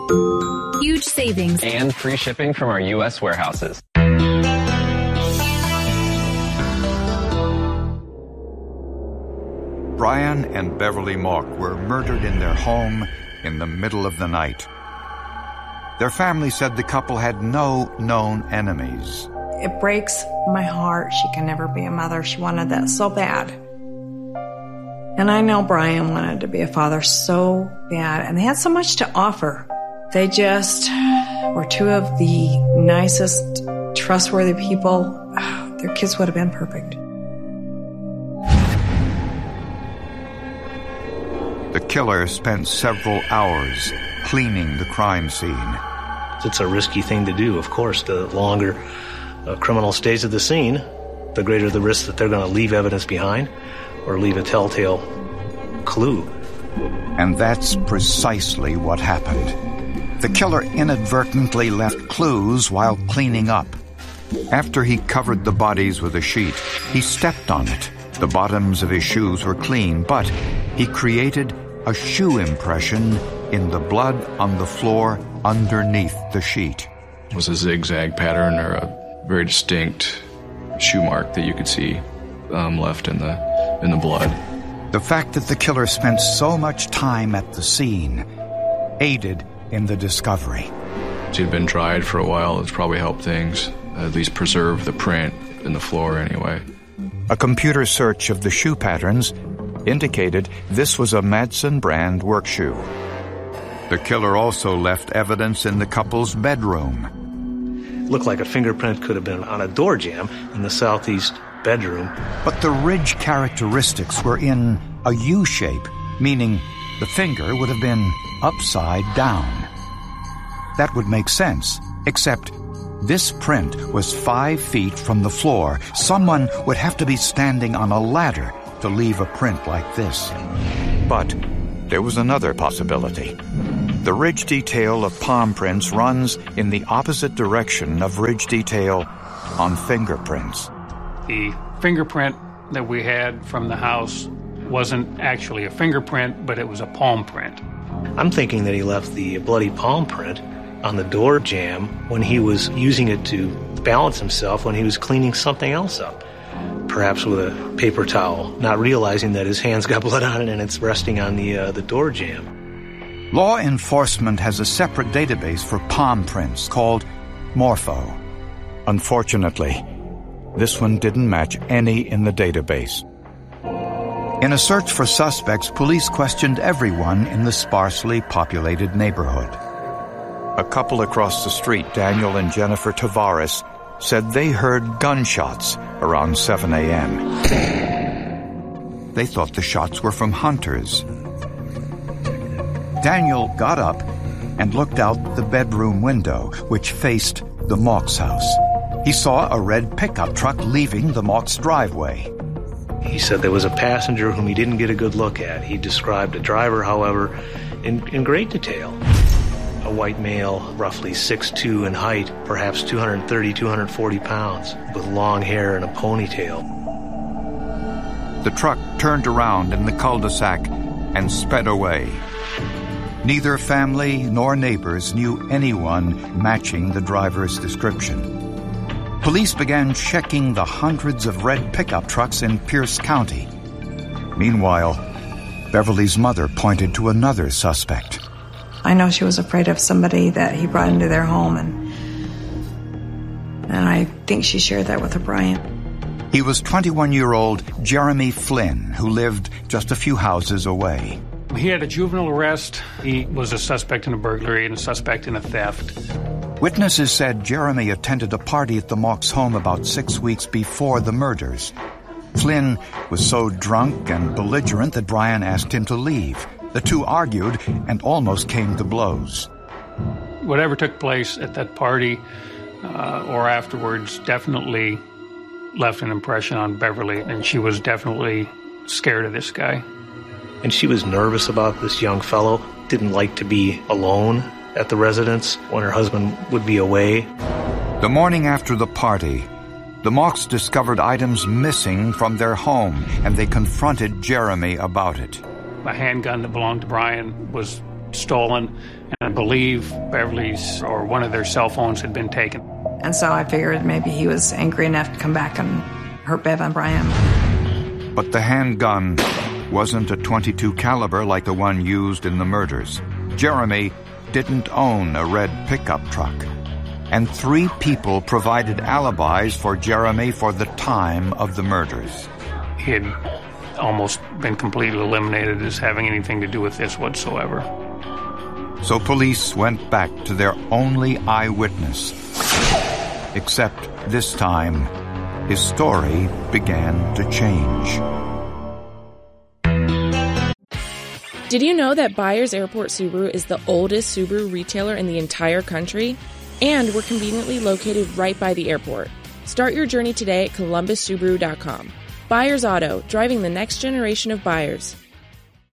Huge savings and free shipping from our U.S. warehouses. Brian and Beverly Mock were murdered in their home in the middle of the night. Their family said the couple had no known enemies. It breaks my heart. She can never be a mother. She wanted that so bad. And I know Brian wanted to be a father so bad, and they had so much to offer. They just were two of the nicest, trustworthy people. Their kids would have been perfect. The killer spent several hours cleaning the crime scene. It's a risky thing to do, of course. The longer a criminal stays at the scene, the greater the risk that they're going to leave evidence behind or leave a telltale clue. And that's precisely what happened. The killer inadvertently left clues while cleaning up. After he covered the bodies with a sheet, he stepped on it. The bottoms of his shoes were clean, but he created a shoe impression in the blood on the floor underneath the sheet. It was a zigzag pattern or a very distinct shoe mark that you could see left in the blood. The fact that the killer spent so much time at the scene aided in the discovery. She had been dried for a while. It's probably helped things, at least preserve the print in the floor anyway. A computer search of the shoe patterns indicated this was a Madsen brand work shoe. The killer also left evidence in the couple's bedroom. Looked like a fingerprint could have been on a door jamb in the southeast bedroom. But the ridge characteristics were in a U shape, meaning the finger would have been upside down. That would make sense, except this print was 5 feet from the floor. Someone would have to be standing on a ladder to leave a print like this. But there was another possibility. The ridge detail of palm prints runs in the opposite direction of ridge detail on fingerprints. The fingerprint that we had from the house wasn't actually a fingerprint, but it was a palm print. I'm thinking that he left the bloody palm print on the door jamb when he was using it to balance himself when he was cleaning something else up, perhaps with a paper towel, not realizing that his hands got blood on it and it's resting on the door jamb. Law enforcement has a separate database for palm prints called Morpho. Unfortunately, this one didn't match any in the database. In a search for suspects, police questioned everyone in the sparsely populated neighborhood. A couple across the street, Daniel and Jennifer Tavares, said they heard gunshots around 7 a.m. They thought the shots were from hunters. Daniel got up and looked out the bedroom window, which faced the Mauch's house. He saw a red pickup truck leaving the Mauch's driveway. He said there was a passenger whom he didn't get a good look at. He described a driver, however, in great detail. A white male, roughly 6'2" in height, perhaps 230, 240 pounds, with long hair and a ponytail. The truck turned around in the cul-de-sac and sped away. Neither family nor neighbors knew anyone matching the driver's description. Police began checking the hundreds of red pickup trucks in Pierce County. Meanwhile, Beverly's mother pointed to another suspect. I know she was afraid of somebody that he brought into their home, and I think she shared that with Brian. He was 21-year-old Jeremy Flynn, who lived just a few houses away. He had a juvenile arrest. He was a suspect in a burglary and a suspect in a theft. Witnesses said Jeremy attended a party at the Mauch's home about 6 weeks before the murders. Flynn was so drunk and belligerent that Brian asked him to leave. The two argued and almost came to blows. Whatever took place at that party or afterwards definitely left an impression on Beverly, and she was definitely scared of this guy. And she was nervous about this young fellow, didn't like to be alone at the residence when her husband would be away. The morning after the party, the Mauchs discovered items missing from their home, and they confronted Jeremy about it. A handgun that belonged to Brian was stolen, and I believe Beverly's or one of their cell phones had been taken. And so I figured maybe he was angry enough to come back and hurt Bev and Brian. But the handgun wasn't a .22 caliber like the one used in the murders. Jeremy didn't own a red pickup truck. And 3 people provided alibis for Jeremy for the time of the murders. He had almost been completely eliminated as having anything to do with this whatsoever. So police went back to their only eyewitness. Except this time, his story began to change. Did you know that Byers Airport Subaru is the oldest Subaru retailer in the entire country? And we're conveniently located right by the airport. Start your journey today at ColumbusSubaru.com. Byers Auto, driving the next generation of buyers.